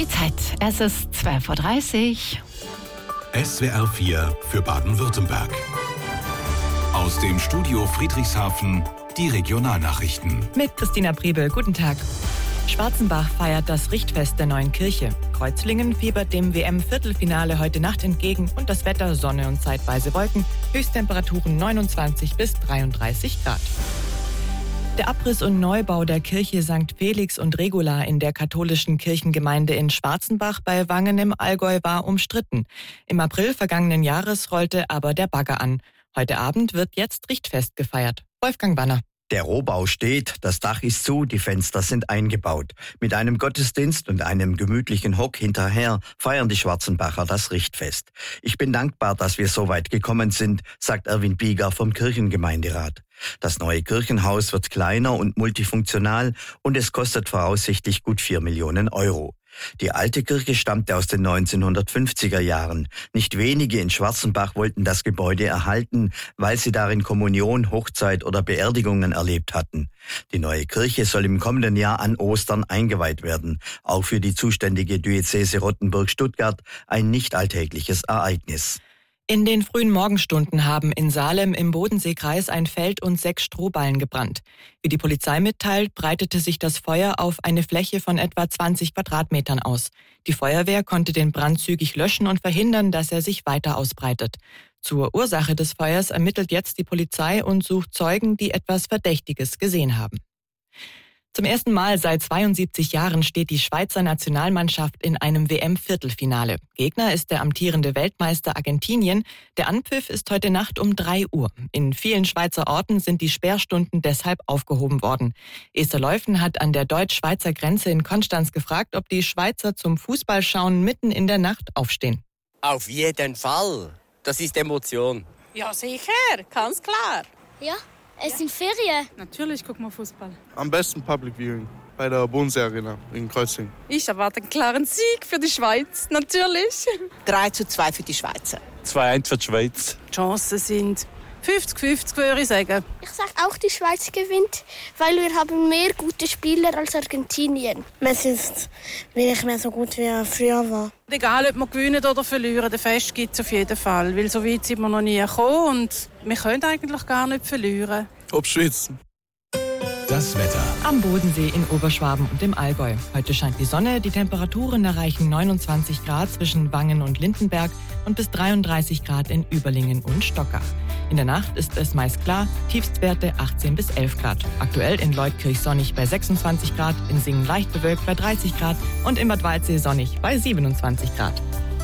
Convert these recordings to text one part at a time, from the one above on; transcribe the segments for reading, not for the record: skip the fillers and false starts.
Die Zeit, es ist 12:30 Uhr. SWR 4 für Baden-Württemberg. Aus dem Studio Friedrichshafen die Regionalnachrichten. Mit Christina Priebel, guten Tag. Schwarzenbach feiert das Richtfest der neuen Kirche. Kreuzlingen fiebert dem WM-Viertelfinale heute Nacht entgegen und das Wetter Sonne und zeitweise Wolken, Höchsttemperaturen 29 bis 33 Grad. Der Abriss und Neubau der Kirche St. Felix und Regula in der katholischen Kirchengemeinde in Schwarzenbach bei Wangen im Allgäu war umstritten. Im April vergangenen Jahres rollte aber der Bagger an. Heute Abend wird jetzt Richtfest gefeiert. Wolfgang Banner. Der Rohbau steht, das Dach ist zu, die Fenster sind eingebaut. Mit einem Gottesdienst und einem gemütlichen Hock hinterher feiern die Schwarzenbacher das Richtfest. Ich bin dankbar, dass wir so weit gekommen sind, sagt Erwin Bieger vom Kirchengemeinderat. Das neue Kirchenhaus wird kleiner und multifunktional und es kostet voraussichtlich gut 4 Millionen Euro. Die alte Kirche stammte aus den 1950er Jahren. Nicht wenige in Schwarzenbach wollten das Gebäude erhalten, weil sie darin Kommunion, Hochzeit oder Beerdigungen erlebt hatten. Die neue Kirche soll im kommenden Jahr an Ostern eingeweiht werden. Auch für die zuständige Diözese Rottenburg-Stuttgart ein nicht alltägliches Ereignis. In den frühen Morgenstunden haben in Salem im Bodenseekreis ein Feld und 6 Strohballen gebrannt. Wie die Polizei mitteilt, breitete sich das Feuer auf eine Fläche von etwa 20 Quadratmetern aus. Die Feuerwehr konnte den Brand zügig löschen und verhindern, dass er sich weiter ausbreitet. Zur Ursache des Feuers ermittelt jetzt die Polizei und sucht Zeugen, die etwas Verdächtiges gesehen haben. Zum ersten Mal seit 72 Jahren steht die Schweizer Nationalmannschaft in einem WM-Viertelfinale. Gegner ist der amtierende Weltmeister Argentinien. Der Anpfiff ist heute Nacht um 3 Uhr. In vielen Schweizer Orten sind die Sperrstunden deshalb aufgehoben worden. Esther Leufen hat an der deutsch-schweizer Grenze in Konstanz gefragt, ob die Schweizer zum Fußballschauen mitten in der Nacht aufstehen. Auf jeden Fall. Das ist Emotion. Ja, sicher. Ganz klar. Ja. Es sind Ferien. Natürlich gucken wir Fußball. Am besten Public Viewing bei der Bodensee Arena in Kreuzlingen. Ich erwarte einen klaren Sieg für die Schweiz, natürlich. 3:2 für die Schweizer. 2:1 für die Schweiz. Die Chancen sind 50-50, würde ich sagen. Ich sage auch, die Schweiz gewinnt, weil wir haben mehr gute Spieler als Argentinien. Es ist nicht mehr so gut, wie er früher war. Egal, ob wir gewinnen oder verlieren, den Fest gibt es auf jeden Fall. Weil so weit sind wir noch nie gekommen und wir können eigentlich gar nicht verlieren. Obschwitzen. Das Wetter. Am Bodensee in Oberschwaben und im Allgäu. Heute scheint die Sonne, die Temperaturen erreichen 29 Grad zwischen Wangen und Lindenberg und bis 33 Grad in Überlingen und Stockach. In der Nacht ist es meist klar, Tiefstwerte 18 bis 11 Grad. Aktuell in Leutkirch sonnig bei 26 Grad, in Singen leicht bewölkt bei 30 Grad und in Bad Waldsee sonnig bei 27 Grad.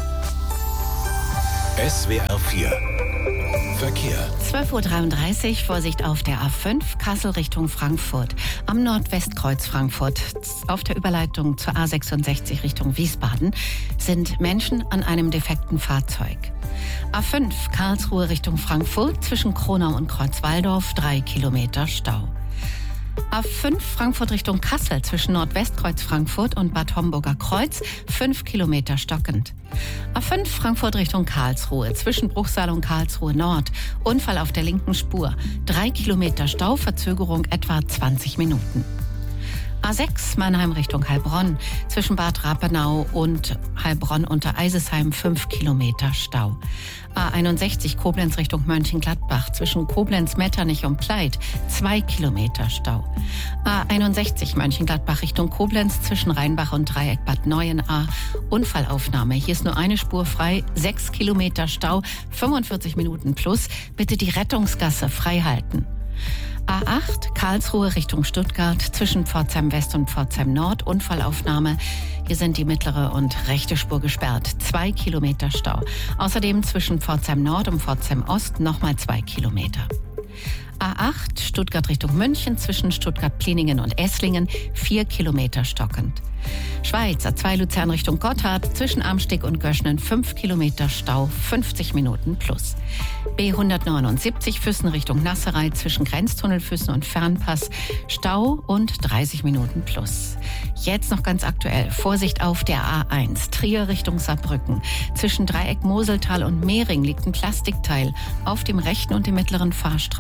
SWR 4 Verkehr. 12:33 Uhr, Vorsicht auf der A5, Kassel Richtung Frankfurt. Am Nordwestkreuz Frankfurt, auf der Überleitung zur A66 Richtung Wiesbaden, sind Menschen an einem defekten Fahrzeug. A5, Karlsruhe Richtung Frankfurt, zwischen Kronau und Kreuzwaldorf, 3 Kilometer Stau. A5 Frankfurt Richtung Kassel zwischen Nordwestkreuz Frankfurt und Bad Homburger Kreuz 5 Kilometer stockend. A5 Frankfurt Richtung Karlsruhe zwischen Bruchsal und Karlsruhe Nord. Unfall auf der linken Spur. 3 Kilometer Stau, Verzögerung etwa 20 Minuten. A6 Mannheim Richtung Heilbronn zwischen Bad Rappenau und Heilbronn unter Eisesheim 5 Kilometer Stau. A61 Koblenz Richtung Mönchengladbach zwischen Koblenz, Metternich und Pleit 2 Kilometer Stau. A61 Mönchengladbach Richtung Koblenz zwischen Rheinbach und Dreieck Bad Neuenahr. Unfallaufnahme. Hier ist nur eine Spur frei, 6 Kilometer Stau, 45 Minuten plus. Bitte die Rettungsgasse frei halten. A8 Karlsruhe Richtung Stuttgart zwischen Pforzheim West und Pforzheim Nord. Unfallaufnahme. Hier sind die mittlere und rechte Spur gesperrt. 2 Kilometer Stau. Außerdem zwischen Pforzheim Nord und Pforzheim Ost nochmal 2 Kilometer. A8 Stuttgart Richtung München zwischen Stuttgart-Pliningen und Esslingen 4 Kilometer stockend. Schweiz A2 Luzern Richtung Gotthard zwischen Amsteg und Göschnen 5 Kilometer Stau, 50 Minuten plus. B179 Füssen Richtung Nasserei zwischen Grenztunnel Füssen und Fernpass Stau und 30 Minuten plus. Jetzt noch ganz aktuell, Vorsicht auf der A1 Trier Richtung Saarbrücken. Zwischen Dreieck Moseltal und Mehring liegt ein Plastikteil auf dem rechten und dem mittleren Fahrstreifen.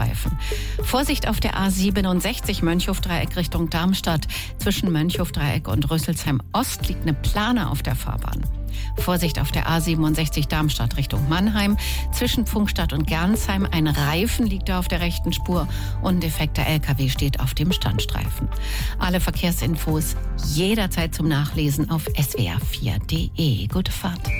Vorsicht auf der A67 Mönchhofdreieck Richtung Darmstadt. Zwischen Mönchhofdreieck und Rüsselsheim Ost liegt eine Plane auf der Fahrbahn. Vorsicht auf der A67 Darmstadt Richtung Mannheim. Zwischen Pfungstadt und Gernsheim ein Reifen liegt da auf der rechten Spur und ein defekter LKW steht auf dem Standstreifen. Alle Verkehrsinfos jederzeit zum Nachlesen auf swr4.de. Gute Fahrt.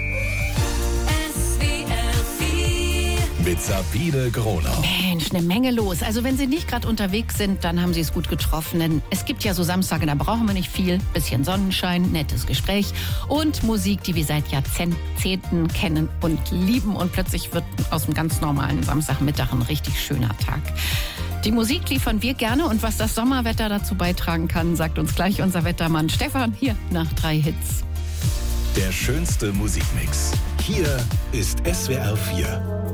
Mit Sabine Gronau. Mensch, eine Menge los. Also wenn Sie nicht gerade unterwegs sind, dann haben Sie es gut getroffen. Denn es gibt ja so Samstage, da brauchen wir nicht viel. Bisschen Sonnenschein, nettes Gespräch und Musik, die wir seit Jahrzehnten kennen und lieben. Und plötzlich wird aus einem ganz normalen Samstagmittag ein richtig schöner Tag. Die Musik liefern wir gerne und was das Sommerwetter dazu beitragen kann, sagt uns gleich unser Wettermann Stefan hier nach 3 Hits. Der schönste Musikmix. Hier ist SWR 4.